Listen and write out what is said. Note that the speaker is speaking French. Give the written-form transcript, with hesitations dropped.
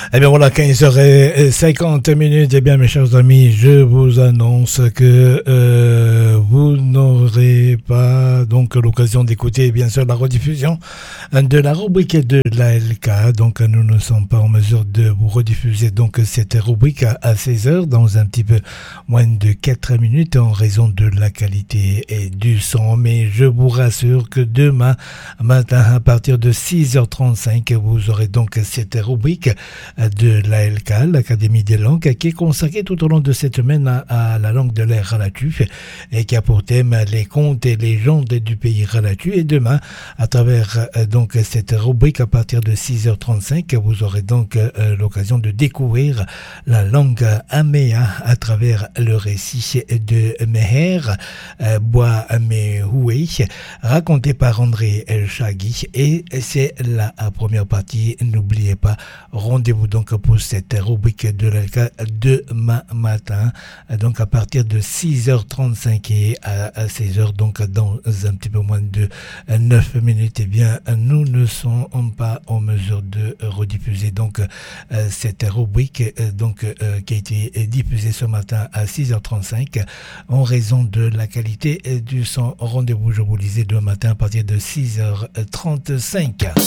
Eh bien voilà, 15h50. Eh bien mes chers amis, je vous annonce que vous n'aurez pas donc l'occasion d'écouter bien sûr la rediffusion de la rubrique de l'ALK. Donc nous ne sommes pas en mesure de vous rediffuser donc cette rubrique à 16h dans un petit peu moins de 4 minutes en raison de la qualité et du son. Mais je vous rassure que demain matin à partir de 6h35 vous aurez donc cette rubrique de l'ALK, l'Académie des langues, qui est consacrée tout au long de cette semaine à la langue de l'air Ralatu et qui a pour thème les contes et légendes du pays Ralatu. Et demain, à travers donc cette rubrique, à partir de 6h35, vous aurez donc l'occasion de découvrir la langue améa à travers le récit de Meher Bois Mehoué, raconté par André Chagui. Et c'est la première partie. N'oubliez pas, rendez-vous donc pour cette rubrique de l'ALK demain matin, donc à partir de 6h35 et à 16h, donc dans un petit peu moins de 9 minutes. Eh bien, nous ne sommes pas en mesure de rediffuser donc cette rubrique donc qui a été diffusée ce matin à 6h35 en raison de la qualité du son. Rendez-vous, je vous le disais, demain matin à partir de 6h35.